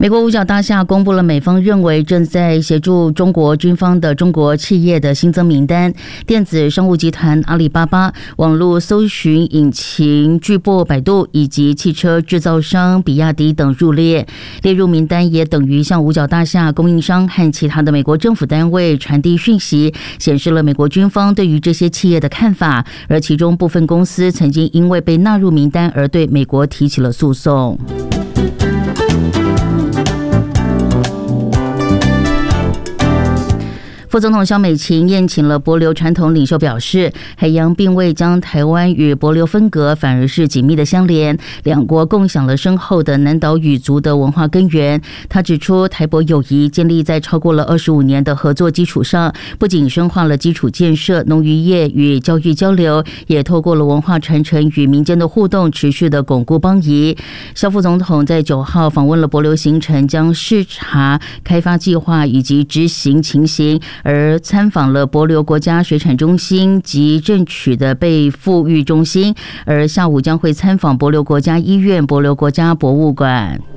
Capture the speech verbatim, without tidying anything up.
美国五角大厦公布了美方认为正在协助中国军方的中国企业的新增名单，电子商务集团阿里巴巴、网络搜寻引擎巨擘百度以及汽车制造商比亚迪等入列。列入名单也等于向五角大厦供应商和其他的美国政府单位传递讯息，显示了美国军方对于这些企业的看法，而其中部分公司曾经因为被纳入名单而对美国提起了诉讼。副总统萧美琴宴请了帛琉传统领袖，表示海洋并未将台湾与帛琉分隔，反而是紧密的相连，两国共享了深厚的南岛语族的文化根源。他指出，台帛友谊建立在超过了二十五年的合作基础上，不仅深化了基础建设、农渔业与教育交流，也透过了文化传承与民间的互动，持续的巩固邦谊。萧副总统在九号访问了帛琉行程，将视察开发计划以及执行情形，而参访了帛琉国家水产中心及正取的被富育中心，而下午将会参访帛琉国家医院、帛琉国家博物馆。